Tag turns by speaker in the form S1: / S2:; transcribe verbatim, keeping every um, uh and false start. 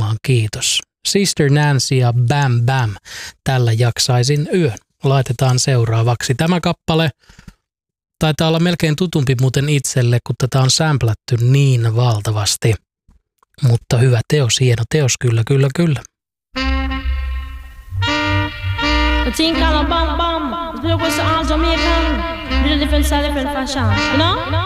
S1: kuuntelemaan, kiitos. Sister Nancy ja Bam Bam, tällä jaksaisin yön. Laitetaan seuraavaksi tämä kappale. Taitaa olla melkein tutumpi muuten itselle, kun tätä on samplattu niin valtavasti. Mutta hyvä teos, hieno teos, kyllä, kyllä, kyllä.
S2: The thing called a bam bam. It was all Jamaican, with a different style, different fashion, you know?